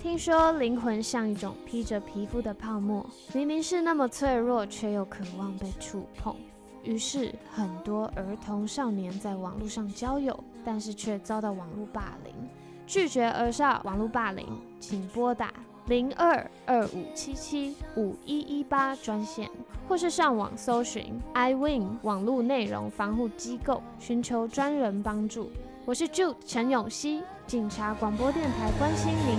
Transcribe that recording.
听说灵魂像一种披着皮肤的泡沫，明明是那么脆弱，却又渴望被触碰。于是，很多儿童少年在网络上交友，但是却遭到网络霸凌。拒绝儿少网络霸凌，请拨打0225775118专线，或是上网搜寻 iWin 网络内容防护机构，寻求专人帮助。我是 Jude 陈永熙，警察广播电台关心您。